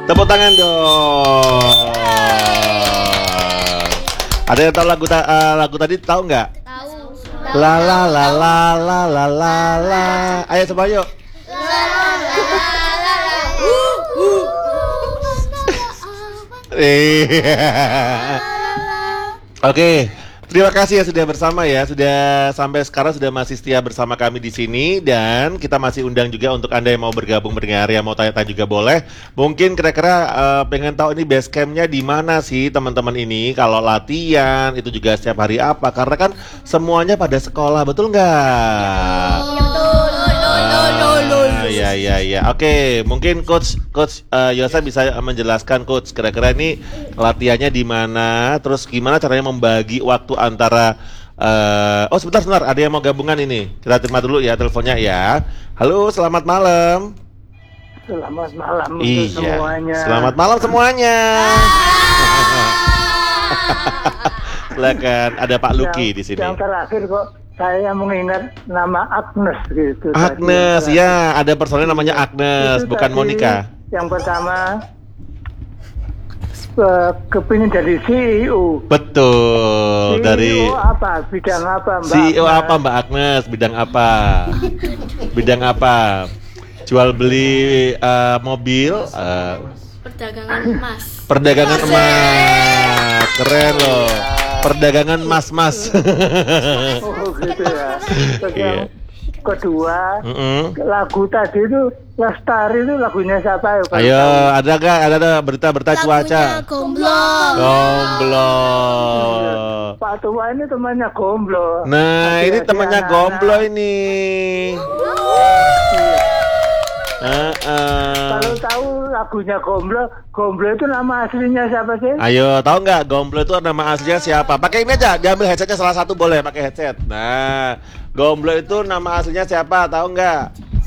Tepuk tangan dong. Ada yang tahu lagu tadi tahu nggak? Tahu. La la la la la la la la. Ayo coba yuk. Oke, terima kasih ya sudah bersama ya, sudah sampai sekarang sudah masih setia bersama kami di sini dan kita masih undang juga untuk Anda yang mau bergabung berdengar ya, mau tanya-tanya juga boleh. Mungkin kira-kira pengen tahu ini base campnya di mana sih teman-teman ini? Kalau latihan itu juga setiap hari apa? Karena kan semuanya pada sekolah, betul nggak? Ya. Oke, mungkin Coach Yosa bisa menjelaskan Coach kira-kira ini latihannya di mana, terus gimana caranya membagi waktu antara sebentar, ada yang mau gabungan ini. Kita terima dulu ya teleponnya ya. Halo, selamat malam. Selamat malam Iya. semuanya. Selamat malam semuanya. Silakan, ada Pak Luki di sini. Yang terakhir kok saya mengingat nama Agnes gitu. Agnes, ya, ada personel namanya Agnes, Itu bukan tadi Monica. Yang pertama kepingin jadi CEO. Betul, CEO dari apa? Bidang apa, Mbak? CEO apa Mbak Agnes? Bidang apa? Bidang apa? Jual beli mobil, Perdagangan emas. perdagangan emas, keren loh. Perdagangan mas-mas. Oh gitu ya. Terus Iya. yang kedua, lagu tadi itu Lestari itu lagunya siapa ya? Pak? Ayo, ada gak? Ada berita-berita cuaca? Gomblo. Pak Tua ini temannya Gomblo. Nah, ini temannya Gomblo ini. Kalau tahu lagunya Gomblo, Gomblo itu nama aslinya siapa sih? Ayo, tahu nggak Gomblo itu nama aslinya siapa? Pakai ini aja, diambil headsetnya salah satu boleh pakai headset. Nah, Gomblo itu nama aslinya siapa? Tahu nggak?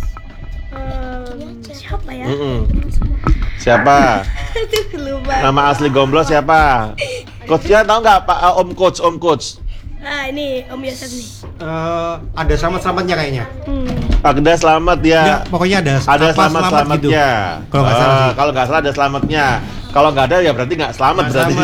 Siapa ya? Siapa? Nama asli Gomblo siapa? Coachnya tahu nggak Pak? Om Coach. Nah ini Om Yosef nih. Ada selamat-selamatnya kayaknya. Ada selamat ya. Enggak, pokoknya ada Selamatnya. gitu. Kalau nggak salah sih. Kalau nggak salah ada selamatnya. Kalau nggak ada ya berarti nggak selamat berarti.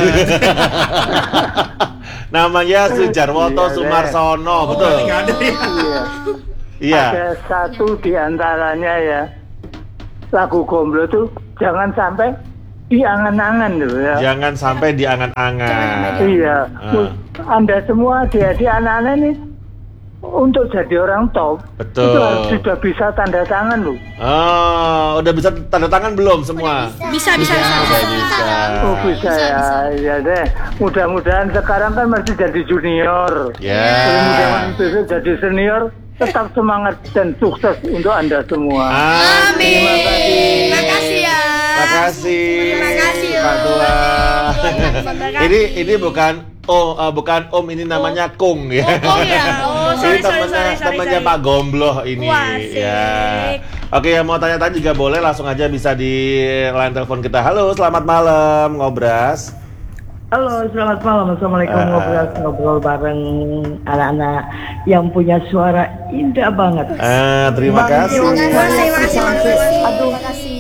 Namanya Sujarwoto Sumarsono, betul? Nggak ada ya. Iya. Ada satu di antaranya ya, lagu Gomblo tuh jangan sampai diangan-angan loh ya. Jangan sampai diangan-angan. Iya. Anda semua adik-adik anak-anak ini untuk jadi orang top Betul. itu harus sudah bisa tanda tangan loh. Oh, udah bisa tanda tangan belum semua? Bisa. Udah bisa. Oh bisa ya, ya deh. Mudah-mudahan sekarang kan masih jadi junior. Ya. Mudah-mudahan besok jadi senior. Tetap semangat dan sukses untuk Anda semua. Amin. Terima kasih. Makasih ya. Makasih. Terima kasih, Pak Om. Tua. Makasih. Ini bukan bukan Om, ini namanya Kung ya. Oh ya. Oh, Ini sorry. temannya Pak Gombloh ini. Wah, asik. Ya. Oke, yang mau tanya-tanya juga boleh, langsung aja bisa di line telepon kita. Halo, selamat malam, Ngobras. Halo, selamat malam. Assalamualaikum. Ngobrol bareng anak-anak yang punya suara indah banget. Terima kasih. Aduh,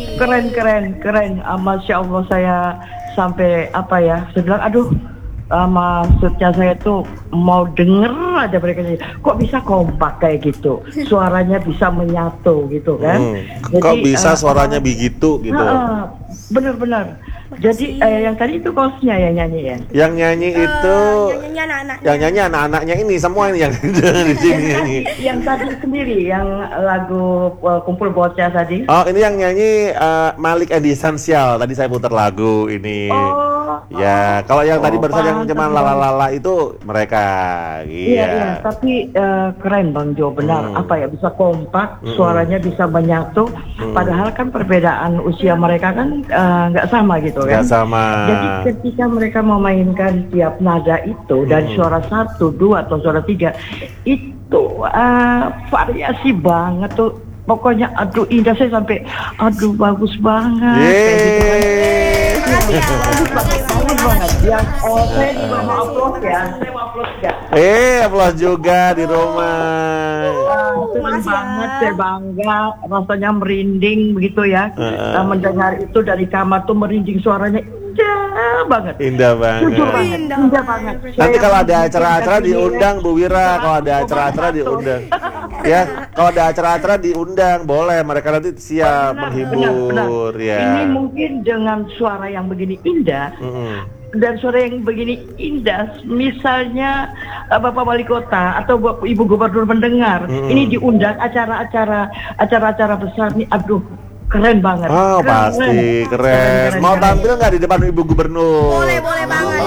keren. Masya Allah, saya sampai apa ya? Saya bilang, aduh, maksudnya saya tuh mau denger aja mereka ini. Kok bisa kompak kayak gitu? Suaranya bisa menyatu gitu kan? Kok bisa suaranya begitu gitu? Bener-bener. Jadi yang tadi itu coachnya yang nyanyi ya? Yang nyanyi itu, Nyanyi yang nyanyi anak-anaknya ini semua ini yang di sini nyanyi. Yang tadi sendiri, yang lagu kumpul bocah tadi. Oh, ini yang nyanyi Malik and the Essential. Tadi saya putar lagu ini. Ya, kalau yang tadi barusan yang cuma lala itu mereka. Iya. Tapi keren Bang Jo, benar. Apa ya, bisa kompak, suaranya bisa menyatu. Padahal kan perbedaan usia mereka kan nggak sama gitu kan. Nggak sama. Jadi ketika mereka memainkan tiap nada itu dari suara 1, 2 atau suara 3 itu variasi banget tuh. Pokoknya aduh indah, saya sampai aduh bagus banget. Makasih ya. Bagus banget. Yang saya juga mau upload ya. Saya mau upload ya. Aplaus juga di rumah. Senang Makasih ya. banget, saya bangga, rasanya merinding begitu ya. Mendengar itu dari kamar tuh merinding, suaranya indah banget. Indah banget. Jujur banget, indah banget. Nanti Saya kalau ada merinding acara-acara dari sini, diundang Bu Wira, kalau ada acara-acara diundang. Ya, kalau ada acara-acara diundang, boleh. Mereka nanti siap menghibur ya. Ini mungkin dengan suara yang begini indah. Dan suara yang begini indah, misalnya Bapak Wali Kota atau Ibu Gubernur mendengar, ini diundang acara-acara besar nih, aduh keren banget. Oh, pasti keren. Mau tampil nggak di depan Ibu Gubernur? Boleh banget.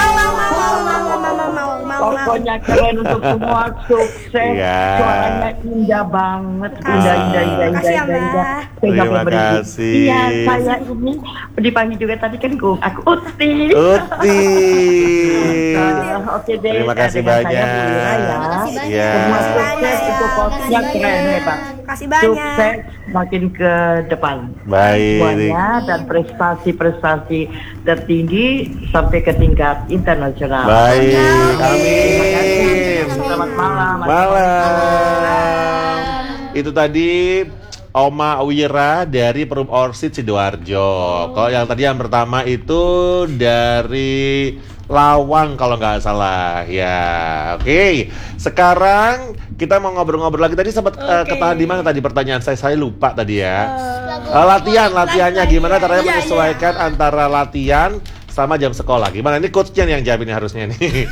Mau. Pokoknya keren untuk semua, sukses. Iya. Suaranya indah banget, indah. Makasih ya, Mbak. Terima kasih. Iya, saya ini dipanggil juga tadi kan aku Uti. Oke deh. Terima kasih dengan saya, banyak. Bu Wira, ya. Iya. Semua sukses untuk posnya keren hebat. Kasih banyak. Sukses makin ke depan. Baik. Semuanya dan prestasi tertinggi sampai ke tingkat internasional. Baik. Terima kasih. Amin. Selamat malam. Malam. Itu tadi Oma Wira dari Perum Orsid Sidoarjo. Kalau yang tadi yang pertama itu dari Lawang kalau nggak salah ya. Oke. Sekarang kita mau ngobrol-ngobrol lagi. Tadi sempat ketahan di mana tadi pertanyaan saya lupa tadi ya. Latihannya gimana caranya menyesuaikan antara latihan sama jam sekolah? Gimana ini coachnya nih yang jawab ini harusnya nih.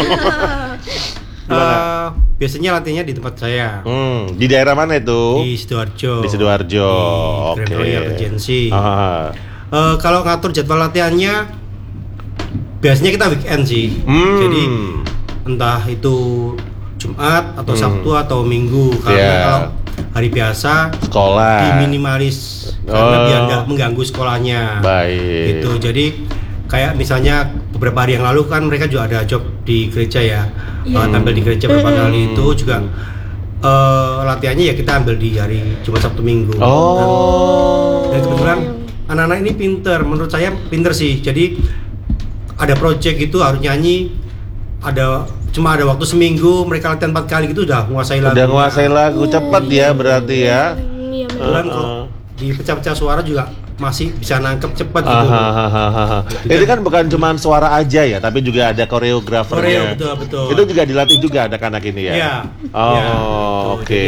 Biasanya latihannya di tempat saya. Di daerah mana itu? Di Sidoarjo. Di Sidoarjo. Di Grand Royal Regency. Ah. Kalau ngatur jadwal latihannya, biasanya kita weekend sih. Jadi entah itu Jumat atau Sabtu atau Minggu. Karena kalau hari biasa Sekolah. diminimalis karena biar nggak mengganggu sekolahnya. Baik. Gitu. Jadi kayak misalnya beberapa hari yang lalu kan mereka juga ada job di gereja ya. Tampil di gereja beberapa kali itu juga latihannya ya kita ambil di hari Jumat Sabtu Minggu. Dan kebetulan anak-anak ini pinter, menurut saya pinter sih. Jadi ada project gitu harus nyanyi, cuma ada waktu seminggu, mereka latihan 4 kali gitu udah menguasai lagu. Udah menguasai lagu cepet ya berarti ya. Kebetulan kalau di pecah-pecah suara juga masih bisa nangkep cepat gitu. Ini kan bukan cuma suara aja ya, tapi juga ada koreografernya. Betul. Itu juga dilatih juga anak-anak ini ya. Iya. Oke.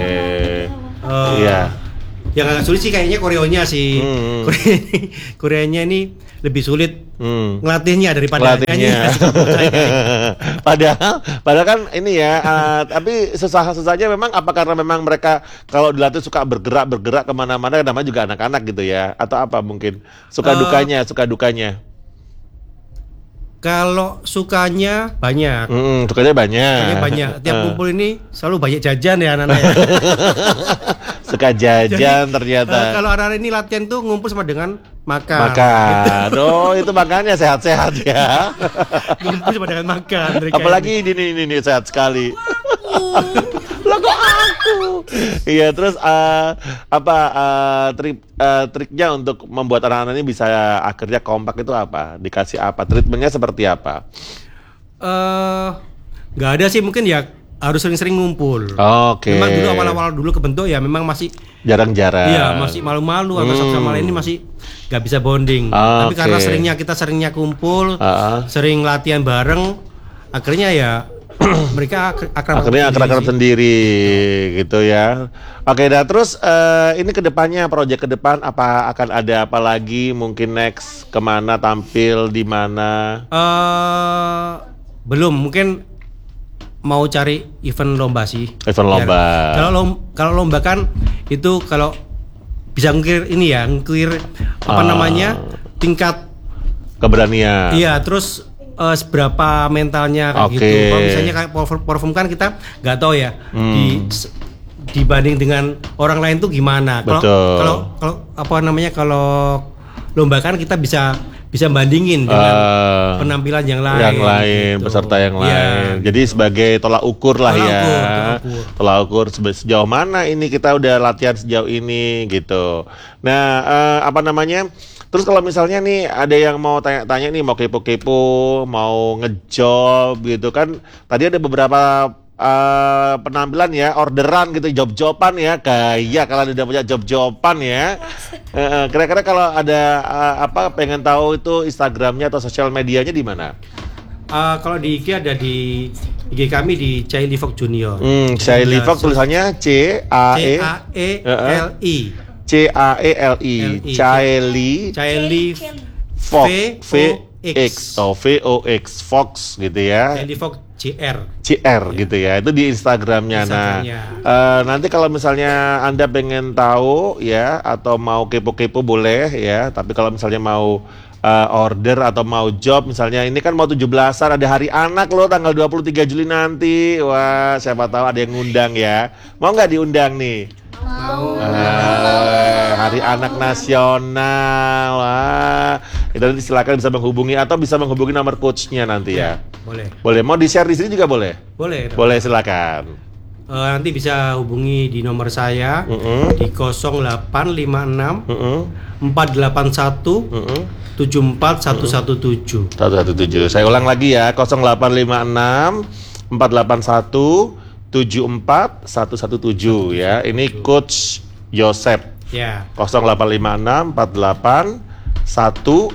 Iya. Yang agak sulit sih kayaknya koreonya sih. Koreanya ini lebih sulit ngelatihnya daripada Latihnya. padahal kan ini ya, tapi susahnya memang apa karena memang mereka kalau dilatih suka bergerak kemana-mana, namanya juga anak-anak gitu ya, atau apa mungkin suka dukanya. Kalau sukanya banyak. Sukanya banyak. Tiap kumpul ini selalu banyak jajan ya anak-anak ya. Suka jajan ternyata. Kalau anak-anak ini latihan tuh ngumpul sama dengan makan. Oh, itu makannya sehat-sehat ya. Ngumpul sama dengan makan. Apalagi ini sehat sekali. Lah kok aku? Iya, terus triknya untuk membuat anak-anak ini bisa akhirnya kompak itu apa? Dikasih apa? Treatmentnya seperti apa? Nggak ada sih, mungkin ya harus sering-sering ngumpul. Oke. Memang dulu awal-awal dulu kebentuk ya memang masih jarang-jarang. Iya, masih malu-malu atau satu sama lain ini masih nggak bisa bonding. Tapi karena kita seringnya kumpul, sering latihan bareng, akhirnya ya mereka akrab sendiri gitu ya. Oke, dah terus ini kedepannya proyek ke depan apa akan ada apa lagi? Mungkin next kemana tampil di mana? Belum, mungkin mau cari event lomba sih. Event lomba. Kalau lomba kan itu kalau bisa ngukir tingkat keberanian. Iya, terus seberapa mentalnya kayak gitu. Kalau misalnya kayak perform kan kita nggak tahu ya dibanding dengan orang lain tuh gimana. Kalau lomba kan kita bisa bisa bandingin dengan penampilan yang lain, gitu. Peserta yang Ya, lain. Jadi sebagai tolak ukur lah Tolak ya. ukur. Tolak ukur sejauh mana ini kita udah latihan sejauh ini gitu. Nah, apa namanya? Terus kalau misalnya nih ada yang mau tanya-tanya nih, mau kepo-kepo, mau ngejob gitu kan. Tadi ada beberapa penampilan ya, orderan gitu, job-joban ya, kayak kalau udah punya job-joban ya. Kira-kira kalau ada pengen tahu itu Instagramnya atau sosial medianya di mana? Kalau di IG ada di IG kami di Caeli Fok Junior. Caeli Fok tulisannya CAELI. Caeli Fok VOX Fox gitu ya. Caeli Fok CR gitu ya, itu di Instagramnya. Nah, nanti kalau misalnya Anda pengen tahu ya, atau mau kepo-kepo boleh ya. Tapi kalau misalnya mau order atau mau job, misalnya ini kan mau 17-an, ada hari anak loh tanggal 23 Juli nanti. Wah, siapa tahu ada yang ngundang ya. Mau nggak diundang nih? Mau. Hari Anak Nasional. Wah, itu nanti silakan bisa menghubungi atau bisa menghubungi nomor coachnya nanti ya. Boleh. Mau di-share di sini juga boleh? Boleh, silakan. Nanti bisa hubungi di nomor saya di 0856 481 74117. 117. Saya ulang lagi ya, 0856 481 74117 ya. Ini Coach Yosep. Ya. 0856 481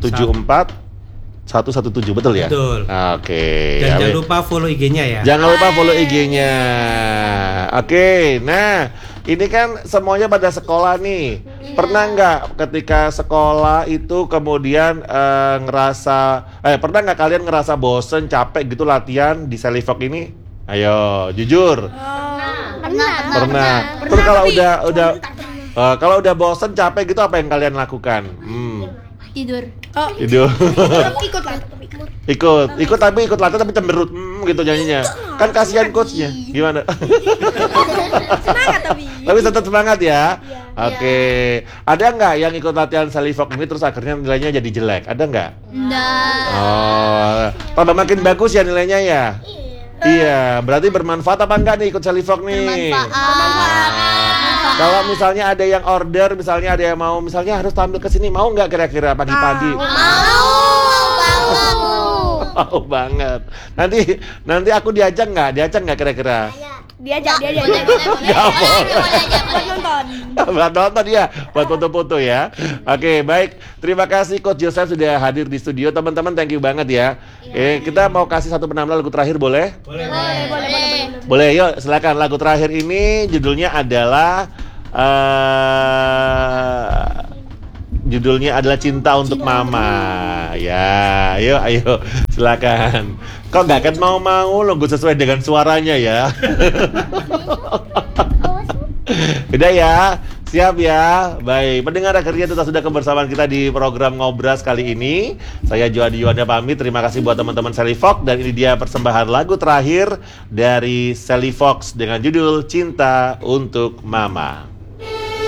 74117, betul ya? Betul. Oke. Dan jangan lupa follow IG-nya ya. Jangan lupa follow IG-nya. Oke. Nah, ini kan semuanya pada sekolah nih. Pernah nggak ketika sekolah itu kemudian pernah nggak kalian ngerasa bosen, capek gitu latihan di Selifok ini? Ayo, jujur. Pernah. Terus kalau udah bosen, capek gitu, apa yang kalian lakukan? Tidur. Ikut tapi ikut latihan tapi cemberut gitu nyanyinya. Kan kasihan coachnya. Gimana? Semangat tapi tetap semangat ya. Oke. Ada nggak yang ikut latihan Selifok ini terus akhirnya nilainya jadi jelek? Ada nggak? Enggak. Tambah makin bagus ya nilainya ya. Iya, berarti bermanfaat apa enggak nih ikut Selifok nih? Bermanfaat. Kalau misalnya ada yang order, misalnya ada yang mau, misalnya harus tampil ke sini, mau nggak kira-kira pagi-pagi? Mau banget. Nanti aku diajak nggak kira-kira? Diajak. Nggak boleh. Nonton. Buat nonton ya, buat foto-foto ya. Oke, baik. Terima kasih Coach Joseph sudah hadir di studio. Teman-teman, thank you banget ya. Kita mau kasih satu penampilan lagu terakhir, boleh? Boleh, yuk silakan. Lagu terakhir ini judulnya adalah Cinta Untuk Mama. Ya, ayo silakan. Kok nggak kan mau lo, gue sesuai dengan suaranya ya. Udah ya, siap ya. Baik, pendengar akhirnya itu sudah kebersamaan kita di program Ngobras kali ini. Saya Joadi Yuanda pamit. Terima kasih buat teman-teman Selifok. Dan ini dia persembahan lagu terakhir dari Selifok dengan judul Cinta Untuk Mama.